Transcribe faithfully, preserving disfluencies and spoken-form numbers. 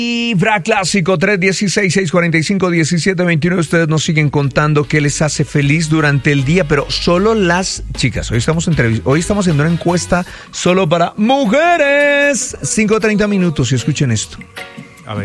Vibra Clásico tres uno seis, seis cuatro cinco, uno siete dos uno. Ustedes nos siguen contando qué les hace feliz durante el día, pero solo las chicas. Hoy estamos, entrev- hoy estamos haciendo una encuesta solo para mujeres. cinco treinta minutos y escuchen esto.